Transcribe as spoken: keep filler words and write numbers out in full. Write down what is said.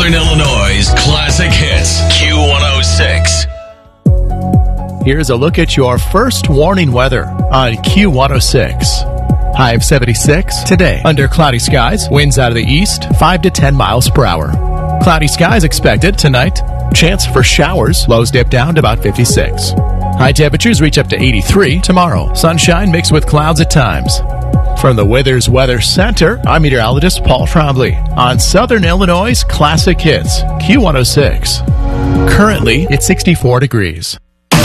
Southern Illinois' classic hits, Q one oh six. Here's a look at your first warning weather on Q one oh six. High of seventy-six. Today, under cloudy skies, winds out of the east, five to ten miles per hour. Cloudy skies expected tonight. Chance for showers. Lows dip down to about fifty-six. High temperatures reach up to eighty-three tomorrow. Sunshine mixed with clouds at times. From the Withers Weather Center, I'm meteorologist Paul Trombley on Southern Illinois' classic hits, Q one oh six. Currently, it's sixty-four degrees.